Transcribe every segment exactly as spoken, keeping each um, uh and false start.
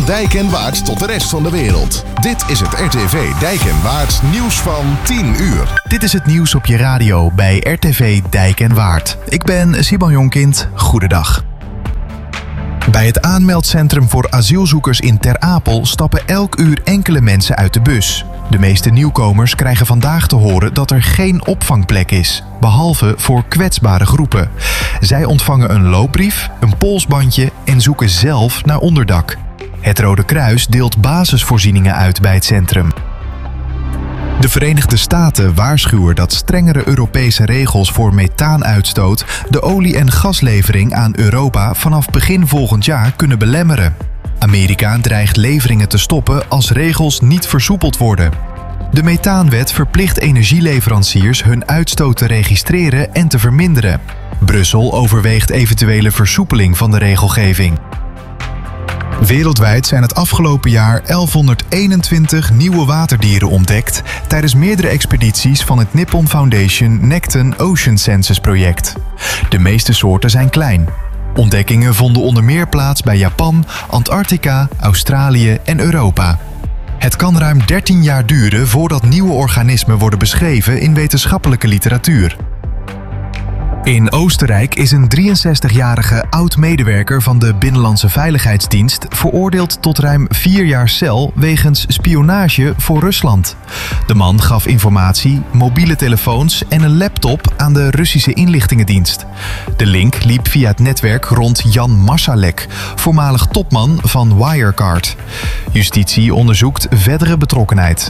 Dijk en Waard tot de rest van de wereld. Dit is het R T V Dijk en Waard nieuws van tien uur. Dit is het nieuws op je radio bij R T V Dijk en Waard. Ik ben Simon Jonkind. Goedendag. Bij het aanmeldcentrum voor asielzoekers in Ter Apel stappen elk uur enkele mensen uit de bus. De meeste nieuwkomers krijgen vandaag te horen dat er geen opvangplek is, behalve voor kwetsbare groepen. Zij ontvangen een loopbrief, een polsbandje en zoeken zelf naar onderdak. Het Rode Kruis deelt basisvoorzieningen uit bij het centrum. De Verenigde Staten waarschuwen dat strengere Europese regels voor methaanuitstoot de olie- en gaslevering aan Europa vanaf begin volgend jaar kunnen belemmeren. Amerika dreigt leveringen te stoppen als regels niet versoepeld worden. De methaanwet verplicht energieleveranciers hun uitstoot te registreren en te verminderen. Brussel overweegt eventuele versoepeling van de regelgeving. Wereldwijd zijn het afgelopen jaar elfhonderdeenentwintig nieuwe waterdieren ontdekt tijdens meerdere expedities van het Nippon Foundation Nekton Ocean Census project. De meeste soorten zijn klein. Ontdekkingen vonden onder meer plaats bij Japan, Antarctica, Australië en Europa. Het kan ruim dertien jaar duren voordat nieuwe organismen worden beschreven in wetenschappelijke literatuur. In Oostenrijk is een drieënzestigjarige oud-medewerker van de Binnenlandse Veiligheidsdienst veroordeeld tot ruim vier jaar cel wegens spionage voor Rusland. De man gaf informatie, mobiele telefoons en een laptop aan de Russische inlichtingendienst. De link liep via het netwerk rond Jan Marsalek, voormalig topman van Wirecard. Justitie onderzoekt verdere betrokkenheid.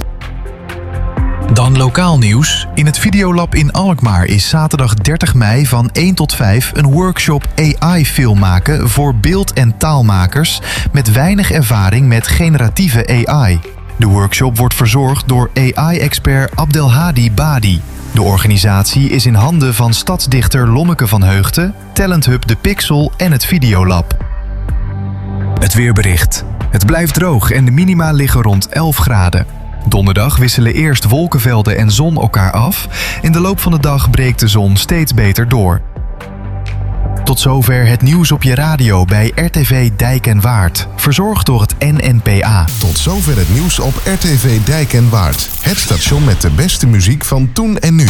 Dan lokaal nieuws. In het Videolab in Alkmaar is zaterdag dertig mei van één tot vijf een workshop A I-film maken voor beeld- en taalmakers met weinig ervaring met generatieve A I. De workshop wordt verzorgd door A I-expert Abdelhadi Badi. De organisatie is in handen van stadsdichter Lonneke van Heugten, Talenthub De Pixel en het Videolab. Het weerbericht. Het blijft droog en de minima liggen rond elf graden. Donderdag wisselen eerst wolkenvelden en zon elkaar af. In de loop van de dag breekt de zon steeds beter door. Tot zover het nieuws op je radio bij R T V Dijk en Waard. Verzorgd door het N N P A. Tot zover het nieuws op R T V Dijk en Waard. Het station met de beste muziek van toen en nu.